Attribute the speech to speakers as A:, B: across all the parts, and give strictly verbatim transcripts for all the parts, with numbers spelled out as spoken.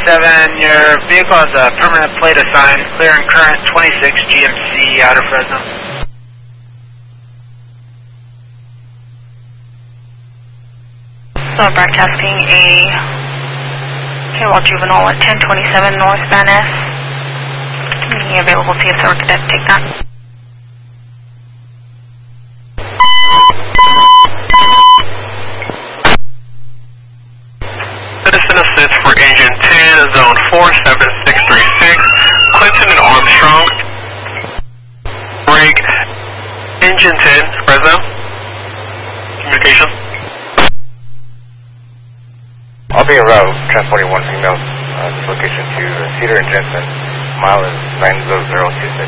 A: twenty-seven, your vehicle has a permanent plate assigned, clear and current twenty-six G M C out of Fresno.
B: So broadcasting a Kennewell Juvenile at ten twenty-seven North Van Ness. Any available T S R cadet, take that.
C: Citizen assist for engine ten, zone four seven six three six, Clinton and Armstrong. Break, engine ten, Fresno. Communication.
D: I'll be en route, transporting one female, uh, this location to Cedar and Jensen. Mile is nine zero zero two six.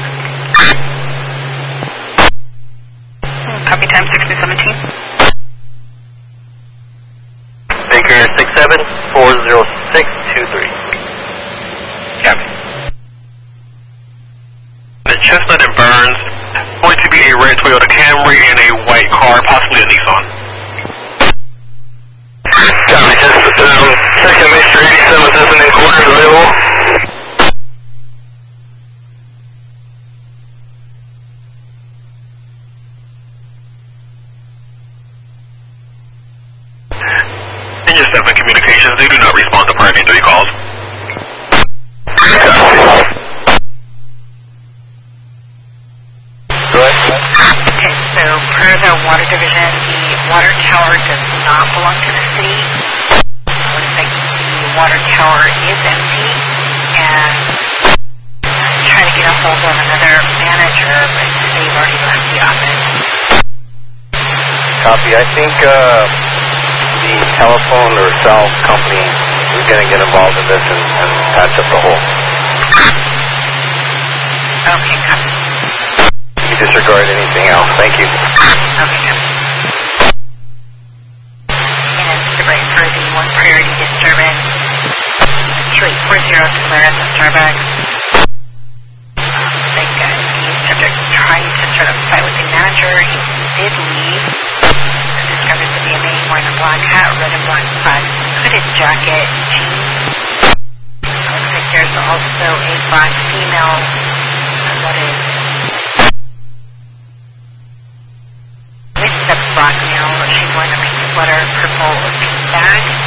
B: Copy time sixty seventeen.
D: Baker six seven four zero six two three. Copy.
C: The Chestnut and Burns, going to be a red Toyota Camry and a white car, possibly a Nissan.
D: Copy, just um, second Mister eighty-seven doesn't eight quarters available.
C: Engine seven communications, they do not respond to primary three calls.
D: Go ahead.
B: Okay, so per the water division, the water tower does not belong to the city. Looks like the water tower is empty, and I'm trying to get a hold of another manager, but they've already left the office.
D: Copy. I think uh, the telephone or cell company is going to get involved in this and, and patch up the hole.
B: Okay, copy.
D: You disregard anything else. Thank you.
B: Okay. And the right for the one priority disturbance, two eight four zero to clear at the Starbucks. I think uh, the subject trying to start up a fight with the manager. He did leave. Discovered the D N A wearing a black hat, red and black flag, hooded jacket, jeans. Looks like there's also a black female that is with the black male. She's wearing a pink sweater, purple or pink bag.